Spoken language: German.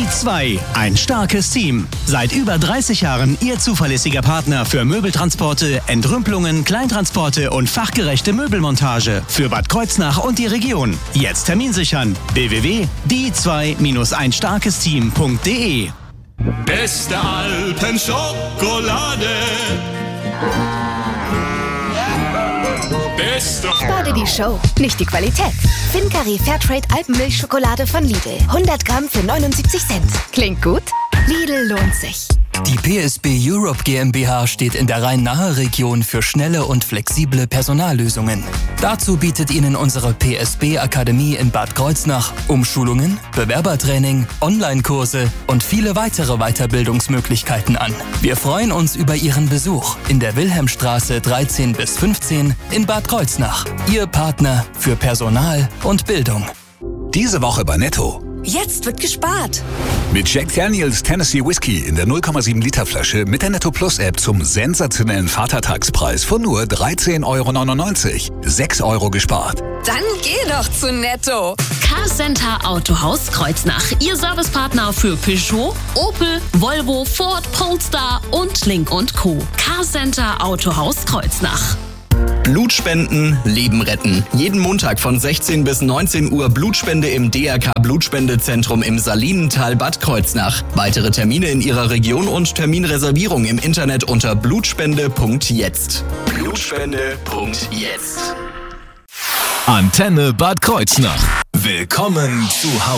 Die 2, ein starkes Team. Seit über 30 Jahren Ihr zuverlässiger Partner für Möbeltransporte, Entrümpelungen, Kleintransporte und fachgerechte Möbelmontage für Bad Kreuznach und die Region. Jetzt Termin sichern. www.die2-einstarkesteam.de. Beste Alpenschokolade. Spare die Show, nicht die Qualität. Fincari Fairtrade Alpenmilchschokolade von Lidl. 100 Gramm für 79 Cent. Klingt gut? Lidl lohnt sich. Die PSB Europe GmbH steht in der Rhein-Nahe-Region für schnelle und flexible Personallösungen. Dazu bietet Ihnen unsere PSB-Akademie in Bad Kreuznach Umschulungen, Bewerbertraining, Online-Kurse und viele weitere Weiterbildungsmöglichkeiten an. Wir freuen uns über Ihren Besuch in der Wilhelmstraße 13 bis 15 in Bad Kreuznach. Ihr Partner für Personal und Bildung. Diese Woche bei Netto. Jetzt wird gespart. Mit Jack Daniels Tennessee Whiskey in der 0,7 Liter Flasche mit der Netto Plus App zum sensationellen Vatertagspreis von nur 13,99 €. 6 € gespart. Dann geh doch zu Netto. Carcenter Autohaus Kreuznach. Ihr Servicepartner für Peugeot, Opel, Volvo, Ford, Polestar und Link & Co. Carcenter Autohaus Kreuznach. Blutspenden, Leben retten. Jeden Montag von 16 bis 19 Uhr Blutspende im DRK Blutspendezentrum im Salinental Bad Kreuznach. Weitere Termine in Ihrer Region und Terminreservierung im Internet unter blutspende.jetzt. Blutspende.jetzt. Antenne Bad Kreuznach. Willkommen zu Hause.